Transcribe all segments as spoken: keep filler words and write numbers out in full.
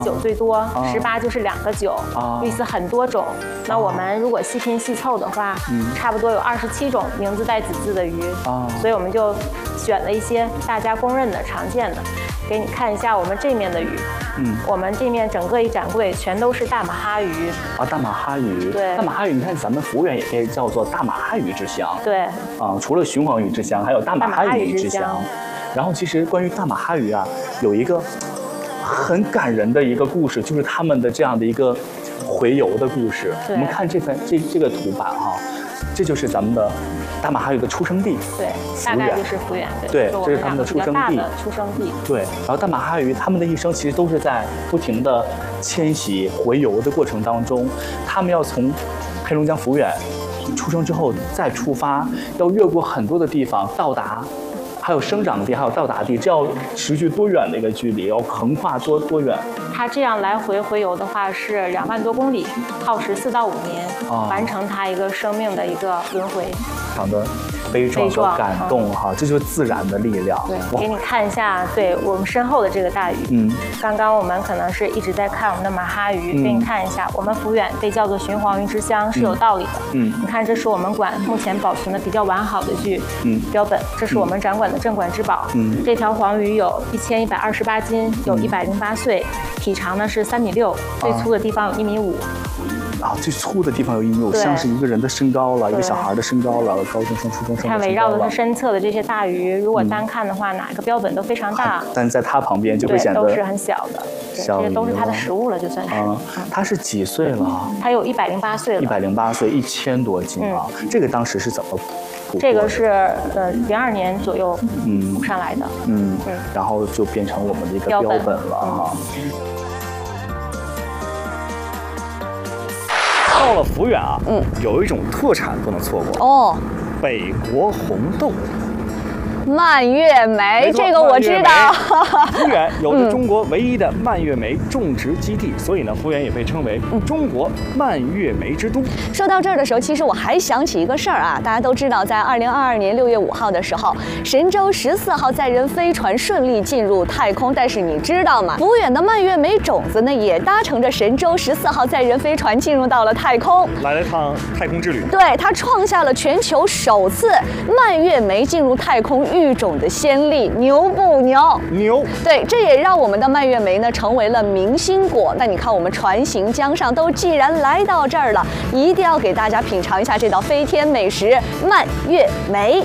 酒最多，十八就是两个酒，意思很多种。那我们如果细拼细凑的话，差不多有二十七种名字带子字的鱼，所以我们就选了一些大家公认的、常见的，给你看一下我们这面的鱼。嗯，我们这面整个一展柜全都是大马哈鱼啊，大马哈鱼。对，大马哈鱼，你看咱们服务员也被叫做大马哈鱼之乡。 对， 啊，除了雄黄鱼之乡，还有大马哈鱼之乡。然后其实关于大马哈鱼啊，有一个很感人的一个故事，就是他们的这样的一个洄游的故事。我们看这份这这个图版哈、啊，这就是咱们的大马哈鱼的出生地。 对，大概就是福源。 对，这是他们的出生地。 出生地。 对，然后大马哈鱼他们的一生其实都是在不停的迁徙洄游的过程当中，他们要从黑龙江福源出生之后再出发，要越过很多的地方到达。还有生长地，还有到达地，这要持续多远的一个距离？要横跨多多远？ 它这样来回洄游的话是两万多公里，耗时四到五年，啊、完成它一个生命的一个轮回。 长的悲壮和感动哈、嗯，这就是自然的力量。 对，给你看一下，对我们身后的这个大鱼。嗯，刚刚我们可能是一直在看我们的马哈鱼，嗯、给你看一下，我们福源被叫做雄黄鱼之乡是有道理的。嗯，你看，这是我们馆目前保存的比较完好的具嗯标本，这是我们展馆的镇馆之宝。嗯，这条黄鱼有一千一百二十八斤，有一百零八岁，体长呢是三米六，最粗的地方有一米五。 啊，最粗的地方有一米五，像是一个人的身高了，一个小孩的身高了，高中生、初中生。 看围绕的是身侧的这些大鱼，如果单看的话，嗯、哪个标本都非常大， 但在它旁边就会显得都是很小的，这些都是它的食物了，就算是。啊， 它是几岁了？ 它有一百零八岁了。 一百零八岁，一千多斤啊！嗯、这个当时是怎么？ 这个是呃零二年左右嗯捕上来的， 嗯嗯，然后就变成我们的一个标本了哈。到了福源啊，嗯，有一种特产不能错过哦，北国红豆。 蔓越莓，这个我知道。 福源有着中国唯一的蔓越莓种植基地，嗯、所以呢，福源也被称为中国蔓越莓之都。 说到这儿的时候，其实我还想起一个事儿啊，大家都知道，在二零二二年六月五号的时候，神舟十四号载人飞船顺利进入太空。但是你知道吗？福源的蔓越莓种子呢，也搭乘着神舟十四号载人飞船进入到了太空， 来了趟太空之旅。 对，它创下了全球首次蔓越莓进入太空育种的先例，牛不牛？ 牛。 对，这也让我们的蔓越莓呢成为了明星果。那你看，我们船行江上都既然来到这儿了，一定要给大家品尝一下这道飞天美食——蔓越莓。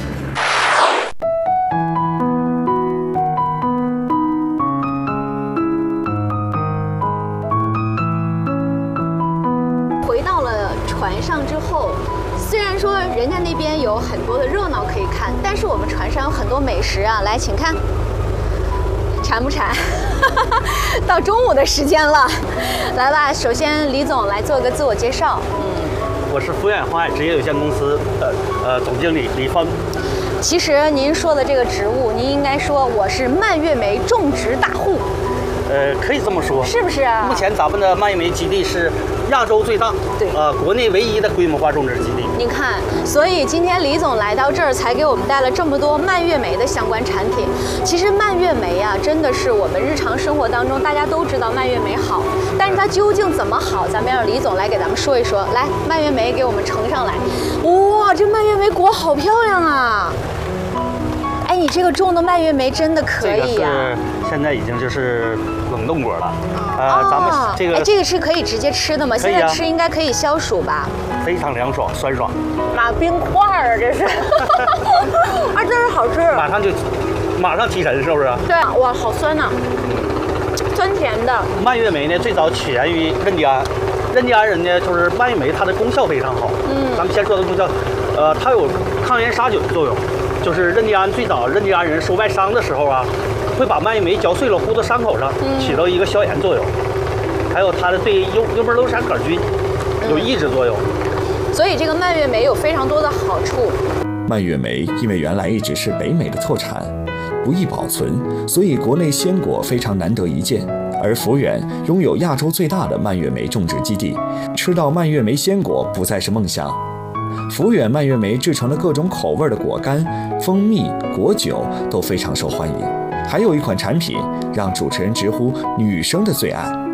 回到了船上之后。虽然说人家那边有很多的热闹可以看，但是我们船上有很多美食啊！来，请看，馋不馋？到中午的时间了，来吧。首先，李总来做个自我介绍。 嗯，我是福源黄海职业有限公司的呃总经理李峰。 其实您说的这个职务，您应该说我是蔓越莓种植大户。 呃，可以这么说， 是不是啊？ 目前咱们的蔓越莓基地是亚洲最大，对，呃，国内唯一的规模化种植基地。 您看，所以今天李总来到这儿，才给我们带了这么多蔓越莓的相关产品。其实蔓越莓啊，真的是我们日常生活当中大家都知道蔓越莓好，但是它究竟怎么好，咱们让李总来给咱们说一说。来，蔓越莓给我们盛上来。哇，这蔓越莓果好漂亮啊！哎，你这个种的蔓越莓真的可以呀、啊。 现在已经就是冷冻果了，呃， 哦、 咱们这个、 哎、这个是可以直接吃的吗？现在吃应该可以消暑吧？ 非常凉爽，酸爽。 马冰块儿这是，啊，真是好吃。 马上就，马上提神，是不是？ 对，哇，好酸呐、啊，酸甜的。 蔓越莓呢，最早起源于印第安，印第安人呢，就是蔓越莓它的功效非常好。嗯，咱们先说的功效，呃，它有抗炎杀菌的作用。就是印第安最早印第安人收外伤的时候啊，会把蔓越莓嚼碎了糊到伤口上，起到一个消炎作用。还有它的对幽幽门螺旋杆菌有抑制作用。 所以这个蔓越莓有非常多的好处。 蔓越莓因为原来一直是北美的特产，不易保存，所以国内鲜果非常难得一见。而福源拥有亚洲最大的蔓越莓种植基地，吃到蔓越莓鲜果不再是梦想。福源蔓越莓制成的各种口味的果干、蜂蜜、果酒都非常受欢迎。还有一款产品让主持人直呼女生的最爱。